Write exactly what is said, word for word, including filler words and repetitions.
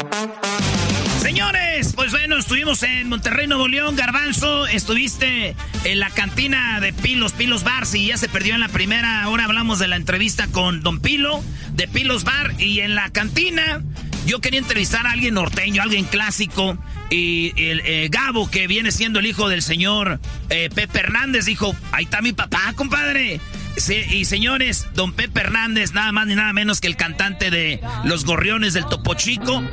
Señores, pues bueno, estuvimos en Monterrey, Nuevo León. Garbanzo, estuviste en la cantina de Pilos, Pilos Bar. Si ya se perdió en la primera, ahora hablamos de la entrevista con Don Pilo, de Pilos Bar. Y en la cantina, yo quería entrevistar a alguien norteño, alguien clásico. Y el eh, Gabo, que viene siendo el hijo del señor eh, Pepe Hernández, dijo, ahí está mi papá, compadre. Sí, y señores, don Pepe Hernández, nada más ni nada menos que el cantante de Los Gorriones del Topo Chico.